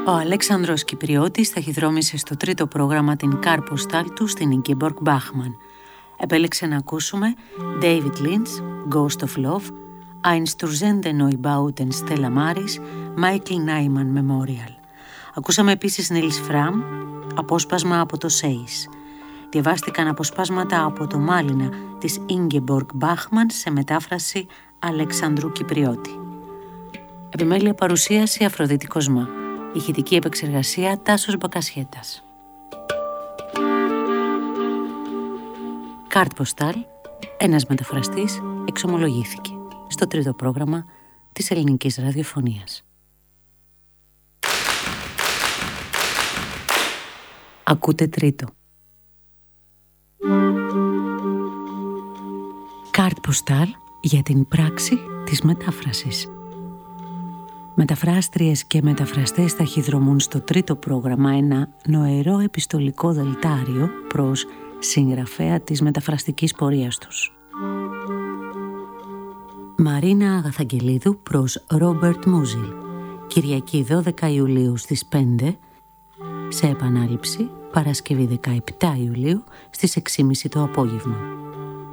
Ο Αλέξανδρος Κυπριώτης ταχυδρόμησε στο τρίτο πρόγραμμα την Κάρποστάλ του στην Ingeborg Bachmann. Επέλεξε να ακούσουμε David Lynch, Ghost of Love, Einstürzende Neubauten Stella Maris, Michael Nyman Memorial. Ακούσαμε επίσης Nils Fram, απόσπασμα από το Seis. Διαβάστηκαν αποσπάσματα από το Μάλινα της Ingeborg Bachmann σε μετάφραση Αλεξανδρού Κυπριώτη. Επιμέλεια παρουσίαση Αφροδίτη Κοσμά. Ηχητική επεξεργασία Τάσος Μπακασιέτας. Κάρτποστάλ, ένας μεταφραστής εξομολογήθηκε στο τρίτο πρόγραμμα της ελληνικής ραδιοφωνίας. Ακούτε τρίτο. Κάρτποστάλ για την πράξη της μετάφρασης. Μεταφράστριες και μεταφραστές ταχυδρομούν στο τρίτο πρόγραμμα ένα νοερό επιστολικό δελτάριο προς συγγραφέα της μεταφραστικής πορείας τους. Μαρίνα Αγαθαγγελίδου προς Ρόμπερτ Μούζιλ, Κυριακή 12 Ιουλίου στις 5, σε επανάληψη Παρασκευή 17 Ιουλίου στις 6.30 το απόγευμα.